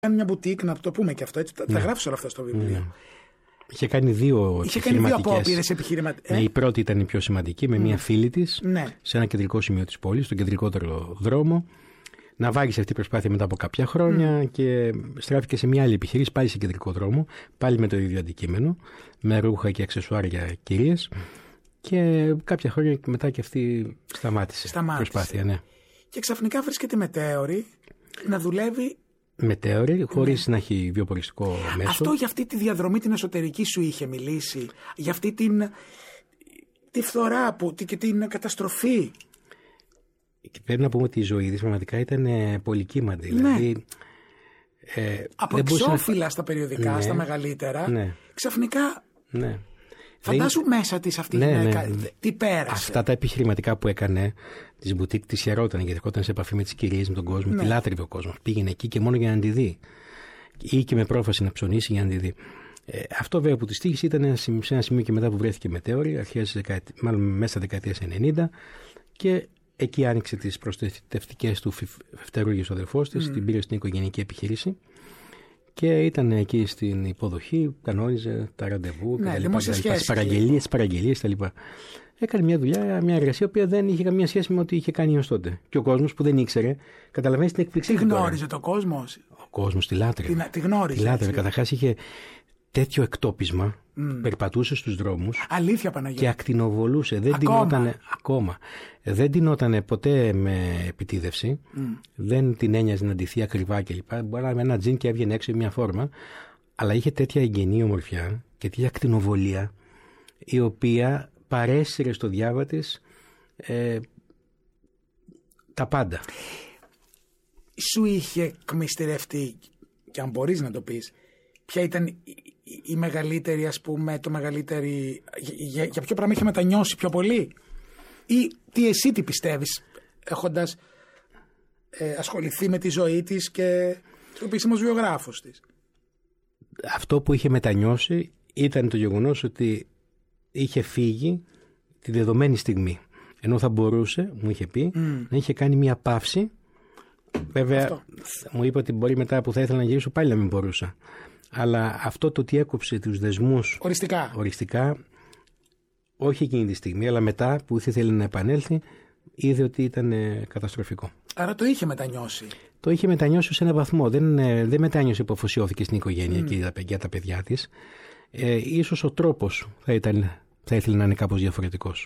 Κάνει μια μπουτίκ, να το πούμε και αυτό. Έτσι, τα γράφει όλα αυτά στο βιβλίο. Είχε κάνει δύο απόπειρες επιχειρηματικές. Ναι, η πρώτη ήταν η πιο σημαντική, με μια φίλη της, σε ένα κεντρικό σημείο της πόλης, στον κεντρικότερο δρόμο. Να βάγισε αυτή η προσπάθεια μετά από κάποια χρόνια και στράφηκε σε μια άλλη επιχείρηση, πάλι σε κεντρικό δρόμο, πάλι με το ίδιο αντικείμενο, με ρούχα και αξεσουάρια κυρίες. Και κάποια χρόνια μετά και αυτή σταμάτησε. Προσπάθεια, ναι. Και ξαφνικά βρίσκεται μετέωρη να δουλεύει. Μετέωρη, χωρίς να έχει βιοποριστικό μέσο. Αυτό για αυτή τη διαδρομή την εσωτερική σου είχε μιλήσει, για αυτή τη φθορά και την καταστροφή. Και πρέπει να πούμε ότι η ζωή της πραγματικά ήταν πολυκύμαντη. Δηλαδή, από εξώφυλλα στα περιοδικά, στα μεγαλύτερα, ξαφνικά. Ναι. Φαντάσου μέσα της αυτή η γυναίκα, τι πέρασε. Αυτά τα επιχειρηματικά που έκανε, της μπουτίκ της χαιρόταν, γιατί ερχόταν σε επαφή με τις κυρίες, με τον κόσμο, τη λάτρευε ο κόσμος. Πήγαινε εκεί και μόνο για να τη δει. Ή και με πρόφαση να ψωνίσει για να τη δει. Αυτό βέβαια που της τύχησε ήταν σε ένα σημείο και μετά που βρέθηκε μετέωρη, μάλλον μέσα στα δεκαετίες 90, και εκεί άνοιξε τις προστατευτικές του φτερούγες ο αδερφός της, την πήρε στην οικογενειακή επιχείρηση. Και ήταν εκεί στην υποδοχή, κανόνιζε τα ραντεβού, τις παραγγελίες τα λοιπά. Έκανε μια δουλειά, μια εργασία που δεν είχε καμία σχέση με ό,τι είχε κάνει ως τότε. Και ο κόσμος που δεν ήξερε, καταλαβαίνει την εκπληξία. Τι γνώριζε το κόσμο. Ο κόσμος τη λάτρευε. Τη γνώριζε. Τη λάτρευε. Καταρχάς είχε τέτοιο εκτόπισμα, περπατούσε στους δρόμους. Αλήθεια, Παναγιώτη. Και ακτινοβολούσε. Δεν τεινότανε ποτέ με επιτίδευση. Δεν την ένοιαζε να ντυθεί ακριβά κλπ. Μπορεί να με ένα τζιν και έβγαινε έξω μια φόρμα. Αλλά είχε τέτοια εγγενή ομορφιά και τέτοια ακτινοβολία, η οποία παρέσυρε στο διάβα της τα πάντα. Σου είχε κμιστερευτεί, και αν μπορείς να το πεις, ποια ήταν η μεγαλύτερη, ας πούμε, το μεγαλύτερη, για ποιο πράγμα είχε μετανιώσει πιο πολύ, ή τι πιστεύεις, έχοντας ασχοληθεί με τη ζωή της και ο επίσημος βιογράφος της? Αυτό που είχε μετανιώσει ήταν το γεγονός ότι είχε φύγει τη δεδομένη στιγμή, ενώ θα μπορούσε, μου είχε πει, να είχε κάνει μια παύση. Βέβαια μου είπε ότι μπορεί μετά που θα ήθελα να γυρίσω πάλι να μην μπορούσα. Αλλά αυτό το ότι έκοψε τους δεσμούς οριστικά, όχι εκείνη τη στιγμή, αλλά μετά που ήθελε να επανέλθει, είδε ότι ήταν καταστροφικό. Άρα το είχε μετανιώσει. Το είχε μετανιώσει σε έναν βαθμό. Δεν μετάνιωσε που αφοσιώθηκε στην οικογένεια και για τα παιδιά της. Ίσως ο τρόπος θα ήθελε να είναι κάπως διαφορετικός.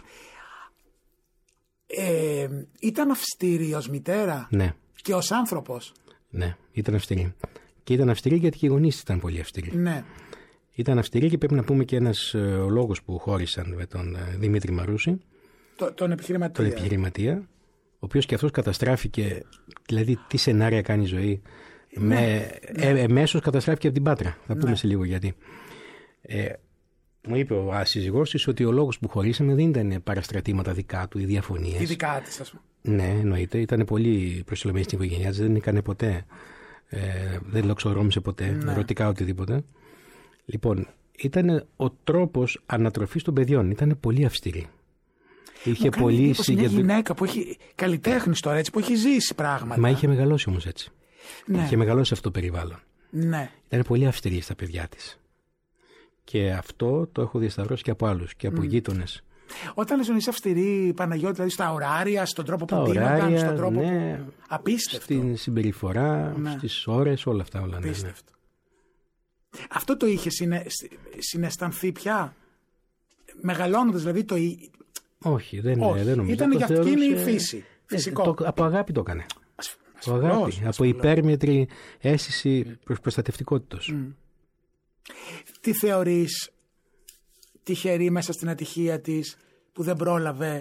Ήταν αυστηρή ως μητέρα. Ναι. Και ως άνθρωπος. Ναι, ήταν αυστηρή. Και ήταν αυστηρή γιατί και οι γονείς ήταν πολύ αυστηροί. Ναι. Ήταν αυστηρή και πρέπει να πούμε και ένας λόγος που χώρισαν με τον Δημήτρη Μαρούση. Τον επιχειρηματία. Ο οποίος και αυτός καταστράφηκε, δηλαδή τι σενάρια κάνει η ζωή. Εμέσως καταστράφηκε από την Πάτρα. Θα πούμε σε λίγο γιατί. Μου είπε ο σύζυγός της ότι ο λόγος που χωρίσαμε δεν ήταν παραστρατήματα δικά του ή διαφωνίες. Τι δικά της, ας πούμε. Ναι, εννοείται. Ήταν πολύ προσιλωμένη στην οικογένειά της. Δεν έκανε ποτέ. Δεν λοξορόμησε ποτέ. Ερωτικά οτιδήποτε. Λοιπόν, ήταν ο τρόπος ανατροφής των παιδιών. Ήταν πολύ αυστηρή. Είχε πολύ μια γυναίκα που έχει καλλιτέχνης τώρα, έτσι, που έχει ζήσει πράγματα. Μα είχε μεγαλώσει όμως έτσι. Ναι. Είχε μεγαλώσει αυτό το περιβάλλον. Ναι. Ήταν πολύ αυστηρή στα παιδιά της. Και αυτό το έχω διασταυρώσει και από άλλους και από γείτονες. Όταν λες ότι είσαι αυστηρή, Παναγιώτη, δηλαδή στα ωράρια, στον τρόπο που δίνονταν, στον τρόπο που... Απίστευτο. Στην συμπεριφορά, στις ώρες, όλα αυτά. Όλα, απίστευτο. Ναι. Αυτό το είχε συναισθανθεί πια, μεγαλώνοντας δηλαδή το... Όχι, δεν νομίζω. Ήταν για αυτήν η φύση. Φυσικό. Από αγάπη το έκανε. Από υπέρμετρη αίσθηση προστατευτικότητας. Τι θεωρείς τυχερή μέσα στην ατυχία της που δεν πρόλαβε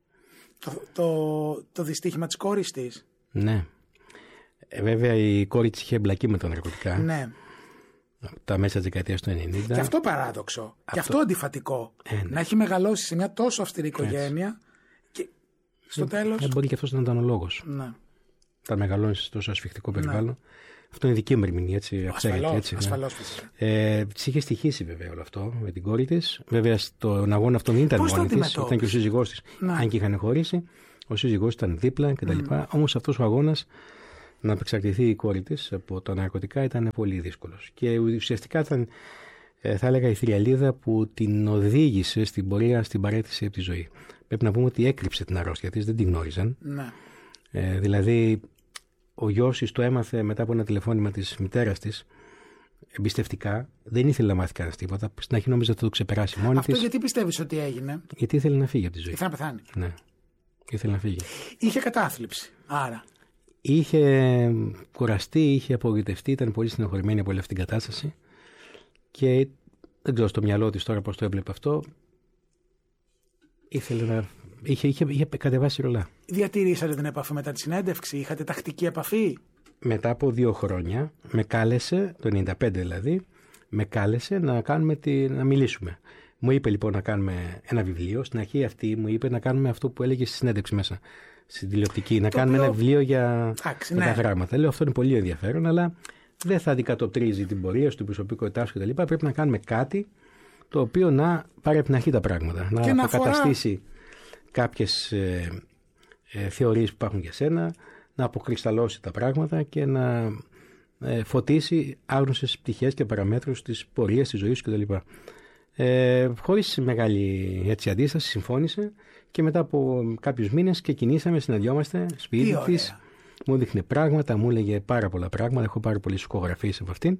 το δυστύχημα της κόρης της? Ναι. Βέβαια η κόρη της είχε εμπλακεί με τα ναρκωτικά. Ναι. Τα μέσα της δεκαετίας του 90. Και αυτό παράδοξο. Και αυτό αντιφατικό. Ναι. Να έχει μεγαλώσει σε μια τόσο αυστηρή οικογένεια και στο τέλος... Μπορεί και αυτός να ήταν ο λόγος. Ναι. Τα μεγαλώνει σε τόσο ασφιχτικό περιβάλλον. Ναι. Αυτό είναι δική μου ερμηνεία, έτσι. Ασφαλώς. Της είχε στοιχήσει βέβαια όλο αυτό με την κόρη της. Βέβαια στον αγώνα αυτόν δεν ήταν μόνη της. Ήταν και ο σύζυγός της. Αν και είχαν χωρίσει, ο σύζυγός ήταν δίπλα κτλ. Όμως αυτός ο αγώνας να απεξαρτηθεί η κόρη της από τα ναρκωτικά ήταν πολύ δύσκολος. Και ουσιαστικά ήταν, θα έλεγα, η θριαλίδα που την οδήγησε στην πορεία, στην παραίτηση από τη ζωή. Πρέπει να πούμε ότι έκρυψε την αρρώστια της, δεν την γνώριζαν. Ναι. Δηλαδή, ο γιος της το έμαθε μετά από ένα τηλεφώνημα της μητέρας της, εμπιστευτικά. Δεν ήθελε να μάθει κανένα τίποτα. Στην αρχή νόμιζα ότι θα το ξεπεράσει μόνη της. Αυτό γιατί πιστεύεις ότι έγινε? Γιατί ήθελε να φύγει από τη ζωή. Ήθελε να πεθάνει. Ναι, ήθελε να φύγει. Είχε κατάθλιψη, άρα. Είχε κουραστεί, είχε απογοητευτεί, ήταν πολύ στενοχωρημένη από όλη αυτή την κατάσταση και δεν ξέρω στο μυαλό της τώρα πώς το έβλεπε αυτό. Ήθελε να... Είχε κατεβάσει ρολά. Διατηρήσατε την επαφή μετά τη συνέντευξη, είχατε τακτική επαφή? Μετά από 2 χρόνια με κάλεσε, το 95 δηλαδή, με κάλεσε να μιλήσουμε. Μου είπε λοιπόν να κάνουμε ένα βιβλίο. Στην αρχή αυτή μου είπε να κάνουμε αυτό που έλεγε στη συνέντευξη μέσα, στην τηλεοπτική, να κάνουμε ένα βιβλίο για τα γράμματα. Λέω αυτό είναι πολύ ενδιαφέρον, αλλά δεν θα αντικατοπτρίζει την πορεία σου, την προσωπικότητά σου κτλ. Πρέπει να κάνουμε κάτι το οποίο να πάρει από την αρχή τα πράγματα, να αποκαταστήσει κάποιες θεωρίες που υπάρχουν για σένα, να αποκρισταλώσει τα πράγματα και να φωτίσει άγνωστες πτυχές και παραμέτρους της πορείας της ζωής σου κτλ. Χωρίς μεγάλη αντίσταση συμφώνησε και μετά από κάποιους μήνες ξεκινήσαμε, συναντιόμαστε σπίτι της, μου δείχνε πράγματα, μου έλεγε πάρα πολλά πράγματα, έχω πάρα πολλές σκογραφίες από αυτήν,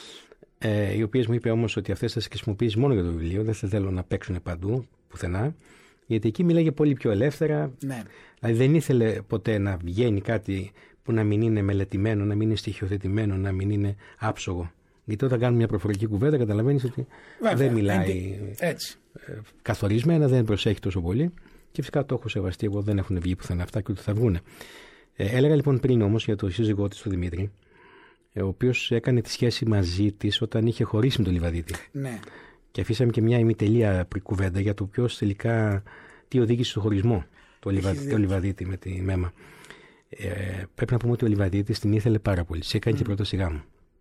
οι οποίες μου είπε όμως ότι αυτές θα τις χρησιμοποιήσει μόνο για το βιβλίο, δεν θέλω να παίξουν παντού, πουθενά, γιατί εκεί μιλάγε πολύ πιο ελεύθερα. Ναι. Δηλαδή δεν ήθελε ποτέ να βγαίνει κάτι που να μην είναι μελετημένο, να μην είναι στοιχειοθετημένο, να μην είναι άψογο. Γιατί όταν κάνουμε μια προφορική κουβέντα καταλαβαίνεις ότι δεν μιλάει καθορισμένα, δεν προσέχει τόσο πολύ και φυσικά το έχω σεβαστεί εγώ, δεν έχουν βγει πουθενά αυτά και ούτε θα βγουν. Έλεγα λοιπόν πριν όμως για το σύζυγό της, τον Δημήτρη, ο οποίος έκανε τη σχέση μαζί της όταν είχε χωρίσει με τον Λιβαδίτη. Ναι. Και αφήσαμε και μια ημιτελεία κουβέντα για το ποιος τελικά τι οδήγησε στο χωρισμό το Λιβαδίτη με τη Μέμα. Πρέπει να πούμε ότι ο Λιβαδίτης την ήθελε πάρα πολύ. Σε έκανε και πρόταση γάμου.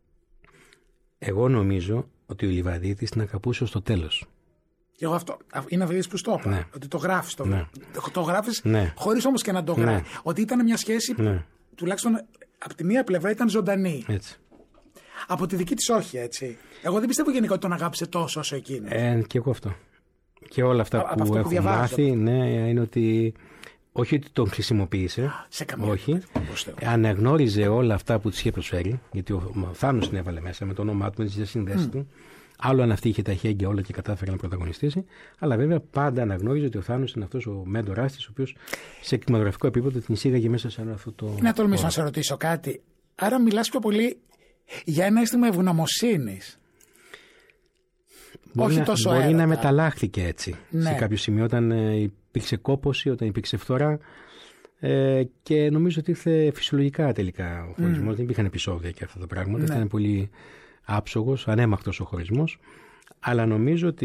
Εγώ νομίζω ότι ο Λιβαδίτης την αγαπούσε στο τέλος. Και εγώ αυτό είναι αυτό που στο είπα. Ναι. Ότι το γράφεις. Το γράφεις ναι. χωρίς όμως και να το γράφεις. Ναι. Ότι ήταν μια σχέση που τουλάχιστον από τη μία πλευρά ήταν ζωντανή. Έτσι. Από τη δική της όχι, έτσι. Εγώ δεν πιστεύω γενικά ότι τον αγάπησε τόσο όσο εκείνο. Και εγώ αυτό. Και όλα αυτά που έχω μάθει είναι ότι όχι ότι τον χρησιμοποίησε. Σε καμία όχι. Αναγνώριζε όλα αυτά που της είχε προσφέρει. Γιατί ο Θάνος την έβαλε μέσα με το όνομά του, με τις διασύνδεσεις του. Άλλο αν αυτή είχε τα εχέγγυα όλα και κατάφερε να πρωταγωνιστήσει. Αλλά βέβαια πάντα αναγνώριζε ότι ο Θάνος είναι αυτός ο μέντορας της, ο οποίος σε κινηματογραφικό επίπεδο την εισήγαγε μέσα σε αυτό το. Να τολμήσω να σε ρωτήσω κάτι. Άρα μιλάς πιο πολύ για ένα αίσθημα ευγνωμοσύνης. Μπορεί να μεταλλάχθηκε έτσι. Ναι. Σε κάποιο σημείο όταν υπήρξε κόπωση, όταν υπήρξε φθορά. Και νομίζω ότι ήρθε φυσιολογικά τελικά ο χωρισμός. Δεν υπήρχαν επεισόδια και αυτά τα πράγματα. Ναι. Ήταν πολύ άψογος, ανέμακτος ο χωρισμός. Αλλά νομίζω ότι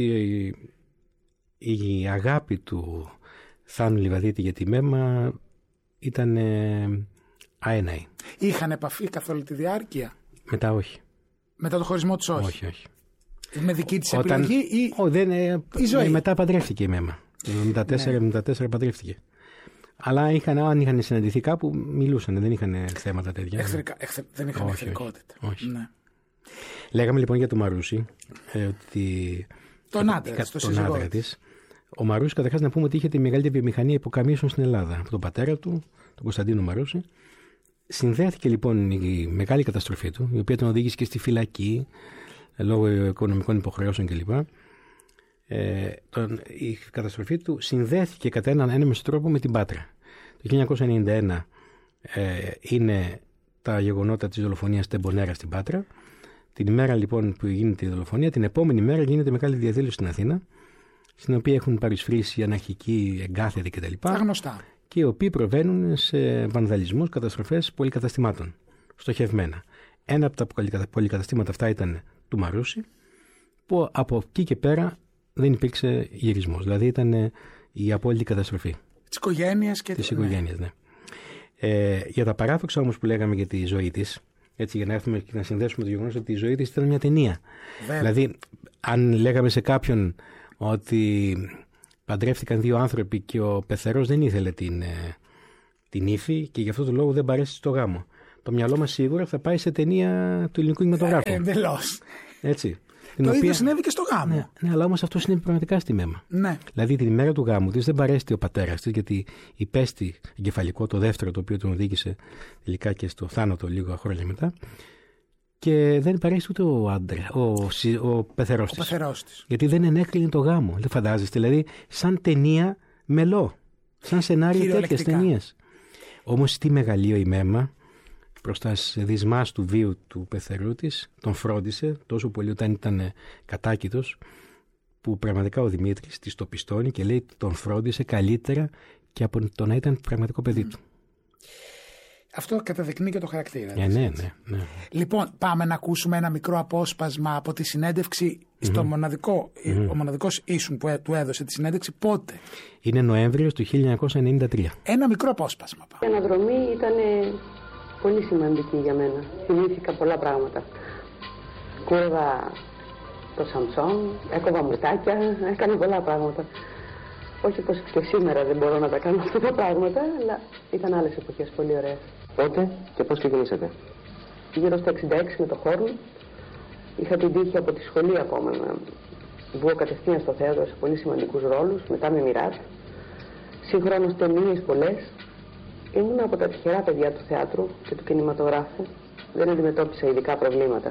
η αγάπη του Θάνου Λιβαδίτη για τη Μέμα ήταν αέναη. Είχαν επαφή καθ' όλη τη διάρκεια? Μετά όχι. Μετά το χωρισμό τους όχι? Όχι. Με δική της επιλογή ή η ζωή? Μετά παντρεύτηκε η Μέμα. Το 1974 παντρεύτηκε. Αλλά αν είχαν συναντηθεί κάπου μιλούσαν, δεν είχαν θέματα τέτοια. Δεν είχαν εχθρικότητα. Όχι. Ναι. Λέγαμε λοιπόν για τον Μαρούσι ότι τον άντρα της. Ο Μαρούσι, καταρχάς να πούμε ότι είχε τη μεγαλύτερη βιομηχανία υποκαμίσεων στην Ελλάδα από τον πατέρα του, τον Κωνσταντίνο Μαρούσι. Συνδέθηκε λοιπόν η μεγάλη καταστροφή του, η οποία τον οδήγησε και στη φυλακή λόγω οικονομικών υποχρεώσεων κλπ. Η καταστροφή του συνδέθηκε κατά έναν ένεμο τρόπο με την Πάτρα. Το 1991 είναι τα γεγονότα της δολοφονίας Τεμπονέρα στην Πάτρα. Την ημέρα λοιπόν που γίνεται η δολοφονία, την επόμενη μέρα γίνεται μεγάλη διαδήλωση στην Αθήνα, στην οποία έχουν παρισφρήσει αναρχικοί, εγκάθετοι κτλ. Γνωστά. Και οι οποίοι προβαίνουν σε βανδαλισμούς, καταστροφές πολυκαταστημάτων. Στοχευμένα. Ένα από τα πολυκαταστήματα αυτά ήταν του Μαρούσι, που από εκεί και πέρα δεν υπήρξε γυρισμός. Δηλαδή ήταν η απόλυτη καταστροφή. Της οικογένειας και της οικογένειας, ναι. Για τα παράδοξα όμως που λέγαμε για τη ζωή της, έτσι, για να έρθουμε και να συνδέσουμε το γεγονός ότι η ζωή της ήταν μια ταινία. Δηλαδή, αν λέγαμε σε κάποιον ότι παντρεύτηκαν 2 άνθρωποι και ο πεθερός δεν ήθελε την ύφη και γι' αυτό το λόγο δεν παρέστησε στο γάμο. το μυαλό μας σίγουρα θα πάει σε ταινία του ελληνικού κινηματογράφου. Εντελώς. Έτσι. Το ίδιο συνέβη και στο γάμο. Ναι, αλλά όμως αυτό συνέβη πραγματικά στη Μέμα. Ναι. Δηλαδή την ημέρα του γάμου της δεν παρέστη ο πατέρας της, γιατί υπέστη εγκεφαλικό, το δεύτερο, το οποίο τον οδήγησε τελικά και στο θάνατο λίγα χρόνια μετά. Και δεν παρέστη ούτε ο άντρα, ο πεθερός της. Γιατί δεν ενέκρινε το γάμο. Δεν φαντάζεστε, δηλαδή, σαν ταινία μελό. Σαν σενάριο τέτοιες ταινίες. Όμως στη μεγαλείο η Μέμα, προς τα δυσμάς του βίου του πεθερού της, τον φρόντισε τόσο πολύ όταν ήταν κατάκητος, που πραγματικά ο Δημήτρης της το πιστώνει και λέει τον φρόντισε καλύτερα και από το να ήταν πραγματικό παιδί του. Αυτό καταδεικνύει και το χαρακτήρα. Ναι. Λοιπόν, πάμε να ακούσουμε ένα μικρό απόσπασμα από τη συνέντευξη στο μοναδικό, ο μοναδικός ίσουν που του έδωσε τη συνέντευξη πότε. Είναι Νοέμβριος του 1993. Ένα μικρό απόσπασμα. Η αναδρομή ήταν πολύ σημαντική για μένα. Θυμήθηκα πολλά πράγματα. Κούρευα το Σαμψόν, έκοβα μουρτάκια, έκανα πολλά πράγματα. Όχι πως και σήμερα δεν μπορώ να τα κάνω αυτά τα πράγματα, αλλά ήταν άλλες εποχές πολύ ωραίες. Πότε και πώς ξεκινήσατε? Γύρω στα 66 με το Χόρν. Είχα την τύχη από τη σχολή ακόμα να βγω κατευθείαν στο θέατρο σε πολύ σημαντικούς ρόλους, μετά με Μιράτ. Συγχρόνως ταινίες πολλές. Ήμουν από τα τυχερά παιδιά του θεάτρου και του κινηματογράφου. Δεν αντιμετώπισα ειδικά προβλήματα.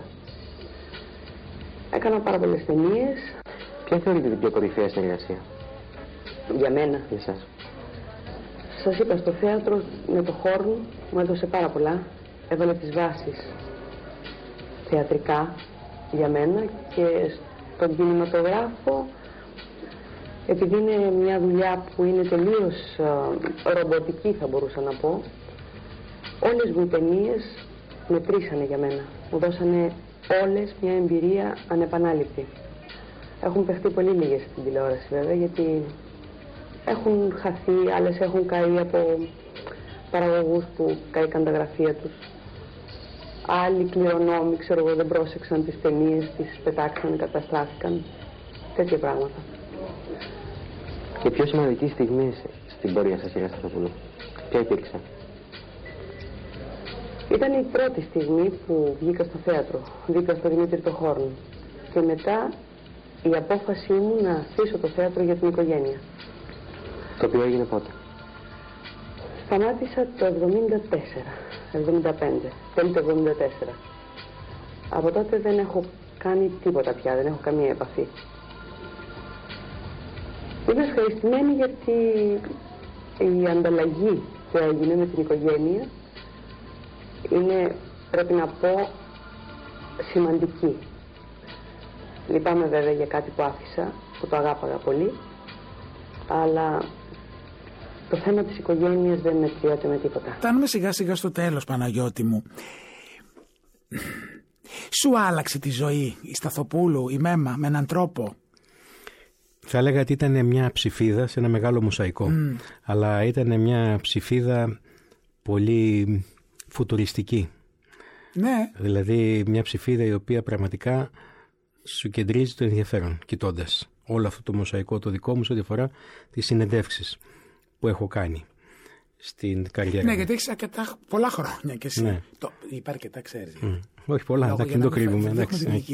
Έκανα πάρα πολλές ταινίες. Ποια θεωρείτε την πιο κορυφαία συνεργασία? Για μένα. Για εσάς? Σας είπα, στο θέατρο με το Χόρν μου έδωσε πάρα πολλά. Έβαλε τις βάσεις θεατρικά για μένα και στον κινηματογράφο, επειδή είναι μια δουλειά που είναι τελείως ρομποτική θα μπορούσα να πω, όλες μου οι ταινίες μετρήσανε για μένα. Μου δώσανε όλες μια εμπειρία ανεπανάληπτη. Έχουν παιχτεί πολύ λίγες στην τηλεόραση βέβαια, γιατί έχουν χαθεί, άλλες έχουν καεί από παραγωγούς που καήκαν τα γραφεία τους. Άλλοι κληρονόμοι, ξέρω εγώ, δεν πρόσεξαν τις ταινίες, τις πετάξαν, καταστράφηκαν. Τέτοια πράγματα. Και πιο σημαντική στιγμή στην πορεία σας, κύριε Σταθοπούλου, ποια υπήρξε? Ήταν η πρώτη στιγμή που βγήκα στο θέατρο, δίπλα στο Δημήτρη το Χόρν. Και μετά η απόφασή μου να αφήσω το θέατρο για την οικογένεια. Το οποίο έγινε πότε? Σταμάτησα το 75, 74. Από τότε δεν έχω κάνει τίποτα πια, δεν έχω καμία επαφή. Είμαι ευχαριστημένη γιατί η ανταλλαγή που έγινε με την οικογένεια είναι, πρέπει να πω, σημαντική. Λυπάμαι βέβαια για κάτι που άφησα, που το αγάπαγα πολύ, αλλά το θέμα της οικογένειας δεν μετριάται με τίποτα. Φτάνουμε σιγά σιγά στο τέλος, Παναγιώτη μου. Σου άλλαξε τη ζωή η Σταθοπούλου, η Μέμα, με έναν τρόπο? Θα έλεγα ότι ήταν μια ψηφίδα σε ένα μεγάλο μοσαϊκό. Αλλά ήταν μια ψηφίδα πολύ φουτουριστική. Ναι. Δηλαδή μια ψηφίδα η οποία πραγματικά σου κεντρίζει το ενδιαφέρον, κοιτώντας όλο αυτό το μοσαϊκό το δικό μου σε ό,τι αφορά τις συνεντεύξεις που έχω κάνει στην καριέρα μου. Ναι, γιατί έχεις πολλά χρόνια και εσύ. Ναι. Είπα αρκετά, ξέρεις. Όχι πολλά, δεν το κρύβουμε.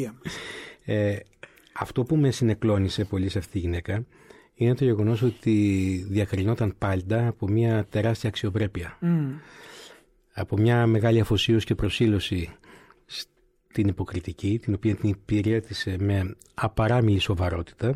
Αυτό που με συνεκλώνησε πολύ σε αυτή τη γυναίκα είναι το γεγονός ότι διακρινόταν πάντα από μια τεράστια αξιοπρέπεια. Από μια μεγάλη αφοσίωση και προσήλωση στην υποκριτική, την οποία την υπηρέτησε με απαράμιλη σοβαρότητα.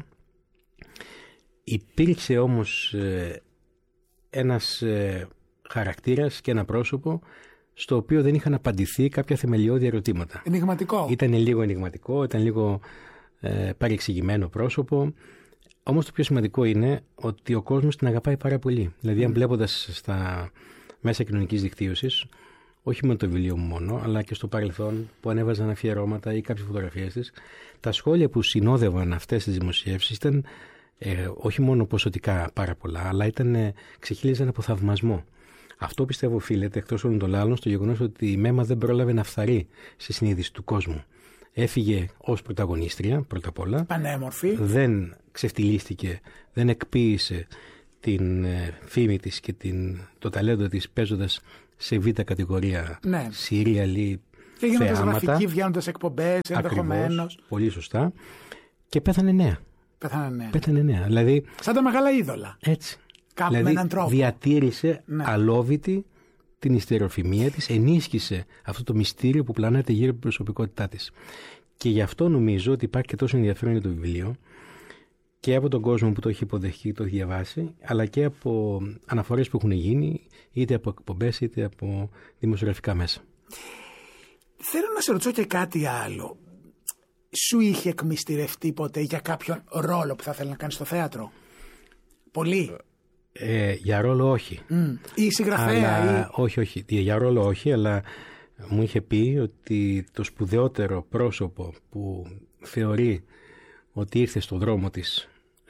Υπήρξε όμως ένας χαρακτήρας και ένα πρόσωπο στο οποίο δεν είχαν απαντηθεί κάποια θεμελιώδη ερωτήματα. Ενιγματικό. Ήταν λίγο ενιγματικό, ήταν λίγο παρεξηγημένο πρόσωπο. Όμως το πιο σημαντικό είναι ότι ο κόσμος την αγαπάει πάρα πολύ. Δηλαδή, αν βλέποντας στα μέσα κοινωνικής δικτύωσης, όχι με το βιβλίο μου μόνο, αλλά και στο παρελθόν που ανέβαζαν αφιερώματα ή κάποιες φωτογραφίες της, τα σχόλια που συνόδευαν αυτές τις δημοσιεύσεις ήταν όχι μόνο ποσοτικά πάρα πολλά, αλλά ξεχύλιζαν από θαυμασμό. Αυτό πιστεύω οφείλεται, εκτός όλων των άλλων, στο γεγονός ότι η Μέμα δεν πρόλαβε να φθαρεί στη συνείδηση του κόσμου. Έφυγε ως πρωταγωνίστρια, πρώτα απ' όλα. Πανέμορφη. Δεν ξεφτυλίστηκε, δεν εκποίησε την φήμη της και το ταλέντο της παίζοντας σε β' κατηγορία, ναι, serial, και γίνοντας γραφική, βγαίνοντας εκπομπές, ενδεχομένως. Πολύ σωστά. Και πέθανε νέα. Πέθανε νέα. Δηλαδή, σαν τα μεγάλα είδωλα. Έτσι. Κάπου δηλαδή, με έναν τρόπο. Διατήρησε αλόβητη την ιστεροφημία της, ενίσχυσε αυτό το μυστήριο που πλανάται γύρω από την προσωπικότητά της. Και γι' αυτό νομίζω ότι υπάρχει και τόσο ενδιαφέρον για το βιβλίο, και από τον κόσμο που το έχει υποδεχθεί, το έχει διαβάσει, αλλά και από αναφορές που έχουν γίνει, είτε από εκπομπές είτε από δημοσιογραφικά μέσα. Θέλω να σε ρωτήσω και κάτι άλλο. Σου είχε εκμυστηρευτεί ποτέ για κάποιον ρόλο που θα ήθελε να κάνεις στο θέατρο? Πολύ. Για ρόλο όχι. Ή συγγραφέα. Όχι. Για ρόλο όχι, αλλά μου είχε πει ότι το σπουδαιότερο πρόσωπο που θεωρεί ότι ήρθε στον δρόμο της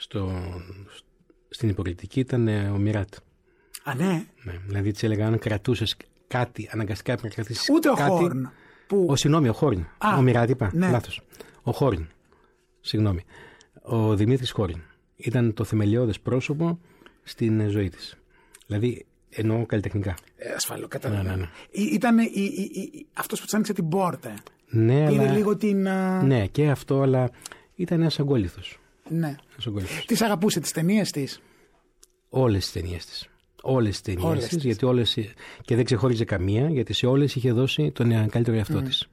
στην υποκριτική ήταν ο Μιράτ. Α, ναι. Δηλαδή της έλεγα, αν κρατούσες κάτι, αναγκαστικά έπρεπε να κρατήσεις ούτε κάτι. Ο Χόρν. Συγγνώμη, ο Χόρν. Ο Μιράτ είπα. Ναι. Λάθος. Ο Χόρν. Συγγνώμη. Ο Δημήτρης Χόρν. Ήταν το θεμελιώδες πρόσωπο στην ζωή της. Δηλαδή, εννοώ καλλιτεχνικά. Ασφαλώς, καταλαβαίνω. Ναι. Ήταν αυτός που της άνοιξε την πόρτα. Ναι, αλλά... λίγο την... Ναι, και αυτό, αλλά ήταν ένας αγκόληθος. Ναι. Τις αγαπούσε τις ταινίες της? Όλες τις ταινίες της. Γιατί όλες, και δεν ξεχώριζε καμία, γιατί σε όλες είχε δώσει τον καλύτερο εαυτό της.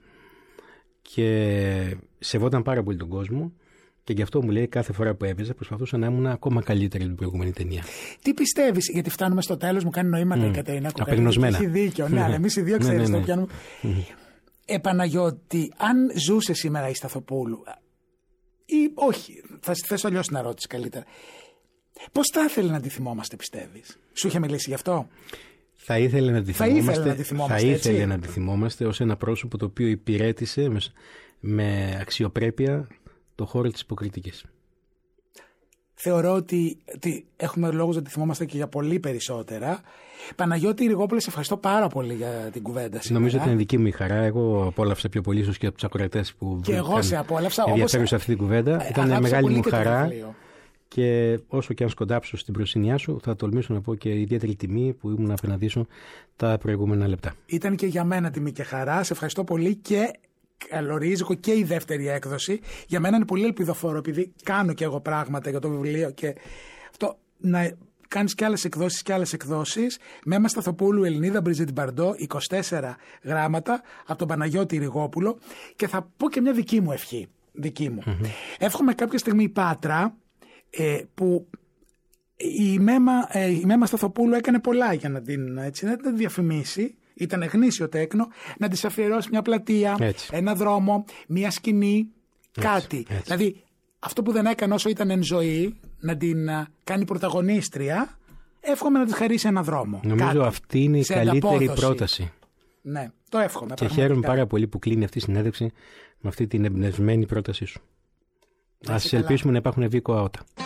Και σεβόταν πάρα πολύ τον κόσμο, και γι' αυτό μου λέει κάθε φορά που έπαιζα προσπαθούσα να ήμουν ακόμα καλύτερη από την προηγούμενη ταινία. Τι πιστεύεις, γιατί φτάνουμε στο τέλος, μου κάνει νοήματα η Κατερίνα Κοκαλίδη. Απεγνωσμένα. Έχει δίκιο, ναι, αλλά εμείς οι δύο ξέρεις το πιάνουμε. Παναγιώτη, αν ζούσε σήμερα η Σταθοπούλου, ή όχι, θα θέσω αλλιώς την ερώτηση καλύτερα. Πώς θα ήθελε να τη θυμόμαστε, πιστεύεις? Σου είχε μιλήσει γι' αυτό? Θα ήθελε να τη θυμόμαστε ως ένα πρόσωπο το οποίο υπηρέτησε με αξιοπρέπεια το χώρο της υποκριτικής. Θεωρώ ότι έχουμε λόγους να τη θυμόμαστε και για πολύ περισσότερα. Παναγιώτη Ριγόπουλε, σε ευχαριστώ πάρα πολύ για την κουβέντα σήμερα. Νομίζω ότι είναι δική μου η χαρά. Εγώ απόλαυσα πιο πολύ, ίσως και από τους ακροατές που και εγώ σε απόλαυσα. Ενδιαφέρουν σε αυτή την κουβέντα. Ήταν μεγάλη μου χαρά. Και όσο και αν σκοντάψω στην προσυνιά σου, θα τολμήσω να πω και ιδιαίτερη τιμή που ήμουν απέναντί σου τα προηγούμενα λεπτά. Ήταν και για μένα τιμή και χαρά. Σε ευχαριστώ πολύ και καλορίζω και η δεύτερη έκδοση. Για μένα είναι πολύ ελπιδοφόρο, επειδή κάνω και εγώ πράγματα για το βιβλίο και αυτό, να κάνεις και άλλες εκδόσεις. Μέμα Σταθοπούλου, Ελληνίδα, Μπριζίτ Μπαρντό, 24 γράμματα από τον Παναγιώτη Ριγόπουλο. Και θα πω και μια δική μου ευχή. Εύχομαι κάποια στιγμή η Πάτρα, που η Μέμα Σταθοπούλου έκανε πολλά για να την διαφημίσει, ήταν γνήσιο τέκνο, να της αφιερώσει μια πλατεία, ένα δρόμο, μια σκηνή, κάτι. Δηλαδή αυτό που δεν έκανε όσο ήταν εν ζωή, να την κάνει πρωταγωνίστρια, εύχομαι να της χαρίσει ένα δρόμο. Νομίζω αυτή είναι η καλύτερη πρόταση. Ναι, το εύχομαι. Και χαίρομαι πάρα πολύ που κλείνει αυτή η συνέντευξη με αυτή την εμπνευσμένη πρότασή σου. Ας ελπίσουμε να υπάρχουν βίκο αότα.